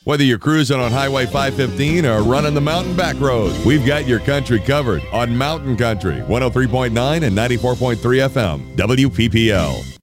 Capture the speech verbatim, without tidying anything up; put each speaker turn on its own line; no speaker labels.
Whether you're cruising on Highway five fifteen or running the mountain back road, we've got your country covered on Mountain Country, one oh three point nine and ninety-four point three F M, W P P L.